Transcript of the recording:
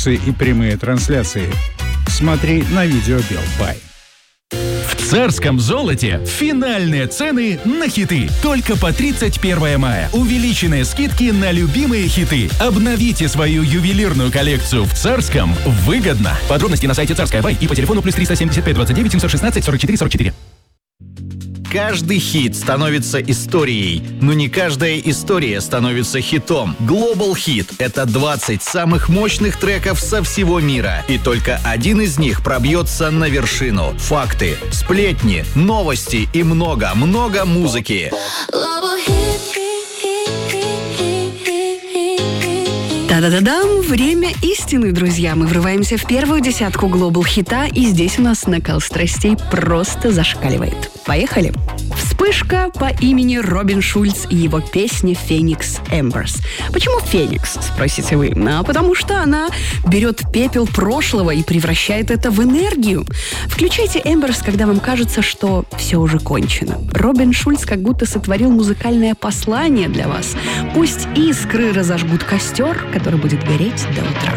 анонсы и прямые трансляции. Смотри на видео Билбай. В царском золоте финальные цены на хиты. Только по 31 мая. Увеличенные скидки на любимые хиты. Обновите свою ювелирную коллекцию в царском выгодно. Подробности на сайте Царская Бай и по телефону +375 29 716 44 44. Каждый хит становится историей, но не каждая история становится хитом. Global Hit — это 20 самых мощных треков со всего мира, и только один из них пробьется на вершину. Факты, сплетни, новости и много-много музыки. Да-да-да-дам! Время истины, друзья. Мы врываемся в первую десятку Global хита, и здесь у нас накал страстей просто зашкаливает. Поехали! Вспышка по имени Робин Шульц и его песня «Феникс Эмберс». Почему «Феникс», спросите вы? Потому что она берет пепел прошлого и превращает это в энергию. Включайте «Эмберс», когда вам кажется, что все уже кончено. Робин Шульц как будто сотворил музыкальное послание для вас. Пусть искры разожгут костер, который будет гореть до утра.